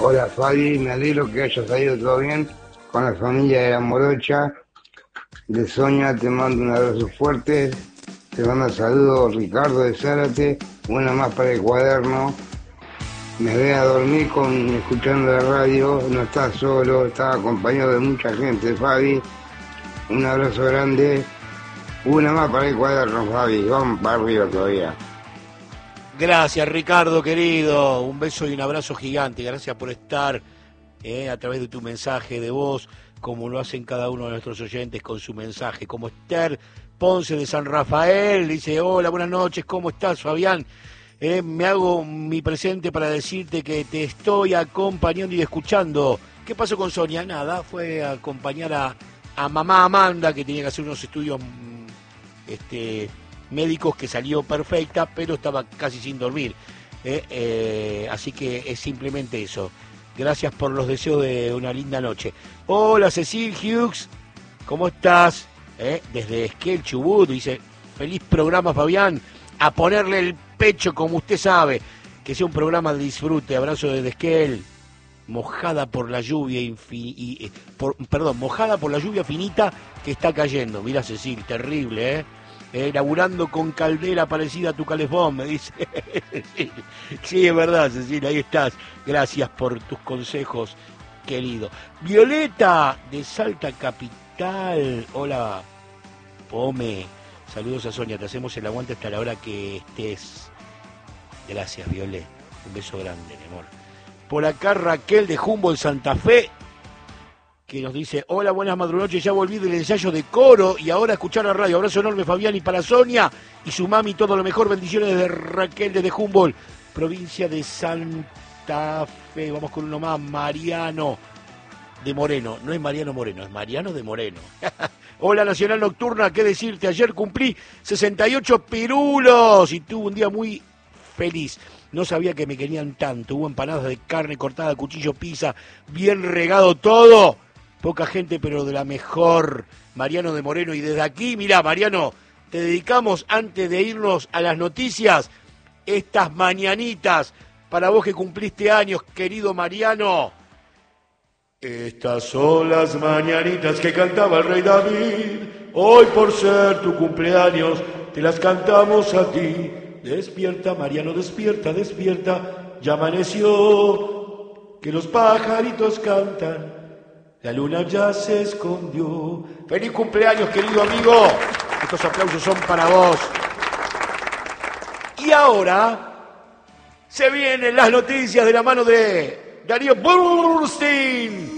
Hola Fabi, me alegro que haya salido todo bien con la familia de la Morocha. De Sonia te mando un abrazo fuerte. Te manda saludos Ricardo de Zárate. Una más para el cuaderno. Me voy a dormir escuchando la radio. No estás solo, estás acompañado de mucha gente, Fabi. Un abrazo grande. Una más para el cuaderno, Fabi. Vamos para arriba todavía. Gracias, Ricardo, querido. Un beso y un abrazo gigante. Gracias por estar a través de tu mensaje de voz, como lo hacen cada uno de nuestros oyentes con su mensaje. Como Esther Ponce de San Rafael, dice, hola, buenas noches, ¿cómo estás, Fabián? Me hago mi presente para decirte que te estoy acompañando y escuchando. ¿Qué pasó con Sonia? Nada, fue a acompañar a mamá Amanda, que tenía que hacer unos estudios médicos, que salió perfecta, pero estaba casi sin dormir. Así que es simplemente eso. Gracias por los deseos de una linda noche. Hola Cecil Hughes, ¿cómo estás? Desde Esquel, Chubut, dice, feliz programa Fabián, a ponerle el pecho como usted sabe, que sea un programa de disfrute. Abrazo desde Esquel, mojada por la lluvia mojada por la lluvia finita que está cayendo. Mira Cecil, terrible, laburando con caldera parecida a tu calefón, me dice. Sí, es verdad, Cecilia, ahí estás. Gracias por tus consejos, querido. Violeta, de Salta Capital. Hola, Pome. Saludos a Sonia, te hacemos el aguante hasta la hora que estés. Gracias, Violet. Un beso grande, mi amor. Por acá Raquel de Humboldt, Santa Fe, que nos dice, hola, buenas madrugonoches, ya volví del ensayo de coro y ahora a escuchar la radio. Abrazo enorme, Fabián, y para Sonia y su mami, todo lo mejor. Bendiciones de Raquel desde Humboldt, provincia de Santa Fe. Vamos con uno más, Mariano de Moreno. No es Mariano Moreno, es Mariano de Moreno. Hola, Nacional Nocturna, ¿qué decirte? Ayer cumplí 68 pirulos y tuve un día muy feliz. No sabía que me querían tanto. Hubo empanadas de carne cortada, cuchillo, pizza, bien regado todo. Poca gente, pero de la mejor. Mariano de Moreno. Y desde aquí, mirá, Mariano, te dedicamos, antes de irnos a las noticias, estas mañanitas para vos que cumpliste años, querido Mariano. Estas son las mañanitas que cantaba el rey David. Hoy, por ser tu cumpleaños, te las cantamos a ti. Despierta, Mariano, despierta, despierta. Ya amaneció, que los pajaritos cantan. La luna ya se escondió. ¡Feliz cumpleaños, querido amigo! Estos aplausos son para vos. Y ahora se vienen las noticias de la mano de Darío Burstein.